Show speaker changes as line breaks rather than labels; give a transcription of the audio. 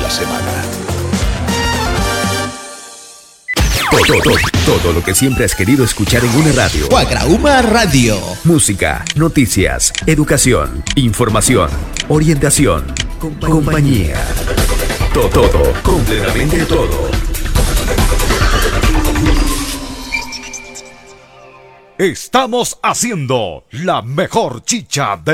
la semana.
Todo lo que siempre has querido escuchar en una radio.
Guagrauma Radio.
Música, noticias, educación, información, orientación, compañía. Todo, completamente todo.
Estamos haciendo la mejor chicha de